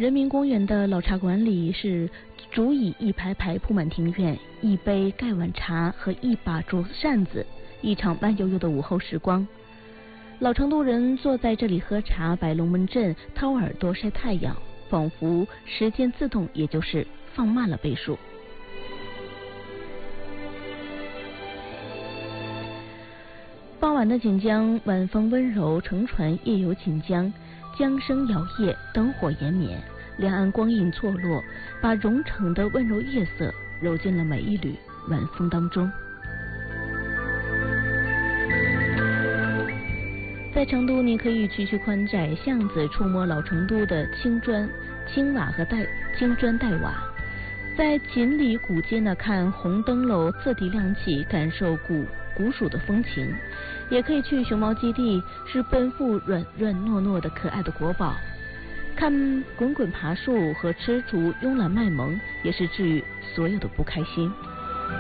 人民公园的老茶馆里是竹椅一排排铺满庭院，一杯盖碗茶和一把竹扇子，一场慢悠悠的午后时光。老成都人坐在这里喝茶、摆龙门阵、掏耳朵、晒太阳，仿佛时间自动也就是放慢了倍数。傍晚的锦江，晚风温柔，乘船夜游锦江，江声摇曳，灯火延绵，两岸光影错落，把蓉城的温柔夜色揉进了每一缕晚风当中。在成都，你可以去宽窄巷子，触摸老成都的青砖、青瓦和青砖黛瓦；在锦里古街呢，看红灯笼色地亮起，感受古蜀的风情；也可以去熊猫基地，是奔赴软软糯糯的可爱的国宝；看滚滚爬树和吃竹慵懒卖萌，也是治愈所有的不开心。